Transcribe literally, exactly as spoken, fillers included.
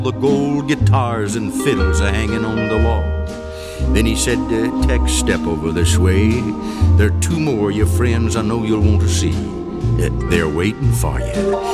The gold guitars and fiddles are hanging on the wall. Then he said, uh, Tex, step over this way. There are two more of your friends I know you'll want to see. Uh, they're waiting for you.